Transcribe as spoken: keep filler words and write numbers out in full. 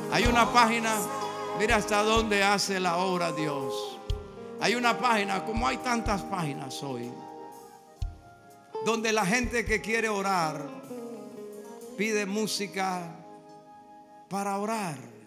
Hay una página, mira hasta dónde hace la obra Dios. Hay una página, como hay tantas páginas hoy, donde la gente que quiere orar pide música para orar.